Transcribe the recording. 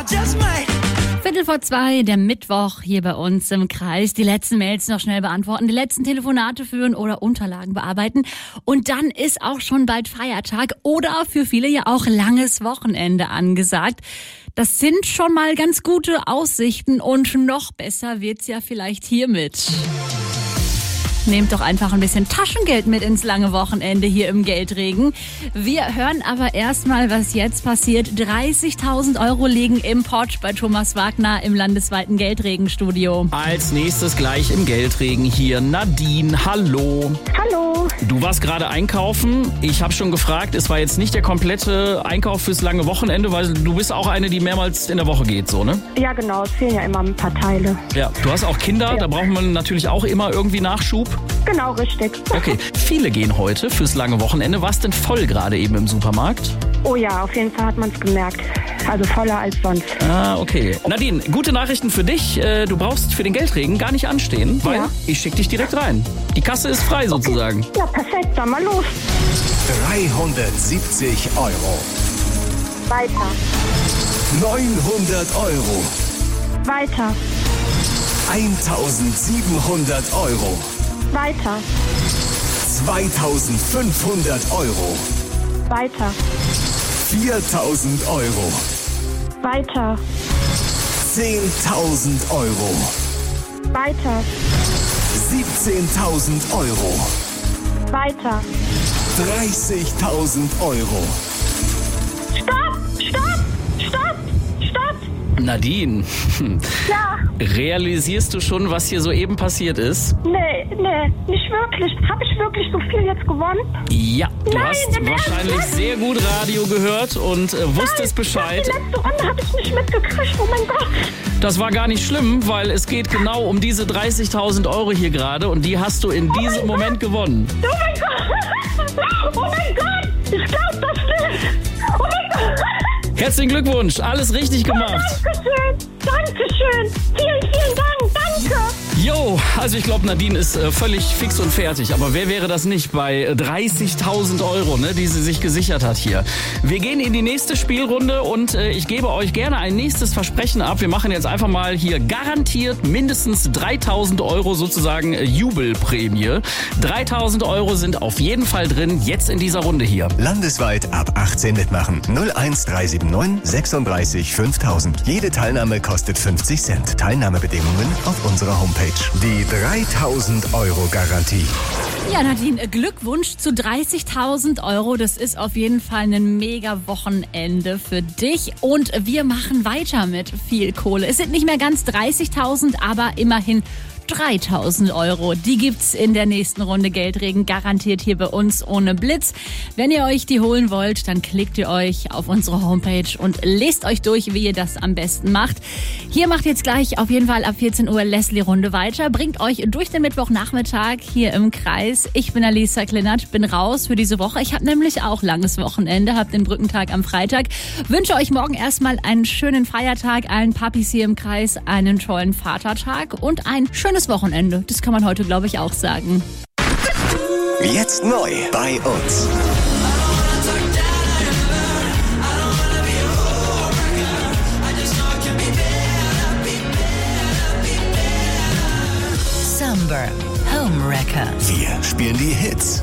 2:15, der Mittwoch hier bei uns im Kreis. Die letzten Mails noch schnell beantworten, die letzten Telefonate führen oder Unterlagen bearbeiten. Und dann ist auch schon bald Feiertag oder für viele ja auch langes Wochenende angesagt. Das sind schon mal ganz gute Aussichten und noch besser wird's ja vielleicht hiermit. Nehmt doch einfach ein bisschen Taschengeld mit ins lange Wochenende hier im Geldregen. Wir hören aber erstmal, was jetzt passiert. 30.000 Euro liegen im Pott bei Thomas Wagner im landesweiten Geldregenstudio. Als nächstes gleich im Geldregen hier Nadine. Hallo. Hallo. Du warst gerade einkaufen. Ich habe schon gefragt, es war jetzt nicht der komplette Einkauf fürs lange Wochenende, weil du bist auch eine, die mehrmals in der Woche geht, so, ne? Ja, genau. Es fehlen ja immer ein paar Teile. Ja, du hast auch Kinder, Ja. Da braucht man natürlich auch immer irgendwie Nachschub. Genau, richtig. Okay, viele gehen heute fürs lange Wochenende. War es denn voll gerade eben im Supermarkt? Oh ja, auf jeden Fall hat man es gemerkt. Also voller als sonst. Ah, okay. Nadine, gute Nachrichten für dich. Du brauchst für den Geldregen gar nicht anstehen, weil Ja. ich schicke dich direkt rein. Die Kasse ist frei sozusagen. Ja, perfekt. Dann mal los. 370 Euro. Weiter. 900 Euro. Weiter. 1700 Euro. Weiter. 2500 Euro. Weiter. 4000 Euro. Weiter. 10.000 Euro. Weiter. 17.000 Euro. Weiter. 30.000 Euro. Stopp! Stopp! Stopp! Stopp! Nadine, Ja. realisierst du schon, was hier soeben passiert ist? Nee, nicht wirklich. Habe ich wirklich so viel jetzt gewonnen? Ja, du Nein, hast im Ernst wahrscheinlich jetzt? sehr gut Radio gehört und wusstest Bescheid. Die letzte Runde habe ich nicht mitgekriegt. Oh mein Gott. Das war gar nicht schlimm, weil es geht genau um diese 30.000 Euro hier gerade und die hast du in diesem Moment gewonnen. Oh mein Gott. Oh mein Gott. Ich glaub das nicht. Oh mein Gott. Herzlichen Glückwunsch, alles richtig gemacht. Dankeschön. Dankeschön. Vielen Dank. Danke. Jo, also ich glaube, Nadine ist völlig fix und fertig. Aber wer wäre das nicht bei 30.000 Euro, ne, die sie sich gesichert hat hier? Wir gehen in die nächste Spielrunde und ich gebe euch gerne ein nächstes Versprechen ab. Wir machen jetzt einfach mal hier garantiert mindestens 3.000 Euro sozusagen Jubelprämie. 3.000 Euro sind auf jeden Fall drin, jetzt in dieser Runde hier. Landesweit ab 18 mitmachen. 01379 36 5000. Jede Teilnahme kostet 50 Cent. Teilnahmebedingungen auf unserer Homepage. Die 3.000 Euro Garantie. Ja, Nadine, Glückwunsch zu 30.000 Euro. Das ist auf jeden Fall ein mega Wochenende für dich. Und wir machen weiter mit viel Kohle. Es sind nicht mehr ganz 30.000, aber immerhin 3.000 Euro. Die gibt's in der nächsten Runde Geldregen, garantiert hier bei uns ohne Blitz. Wenn ihr euch die holen wollt, dann klickt ihr euch auf unsere Homepage und lest euch durch, wie ihr das am besten macht. Hier macht jetzt gleich auf jeden Fall ab 14 Uhr Leslie-Runde weiter. Bringt euch durch den Mittwochnachmittag hier im Kreis. Ich bin Alisa Klinert, bin raus für diese Woche. Ich habe nämlich auch langes Wochenende, habe den Brückentag am Freitag. Wünsche euch morgen erstmal einen schönen Feiertag, allen Papis hier im Kreis einen tollen Vatertag und ein schönes Wochenende. Das kann man heute, glaube ich, auch sagen. Jetzt neu bei uns. Summer Home Wrecker. Wir spielen die Hits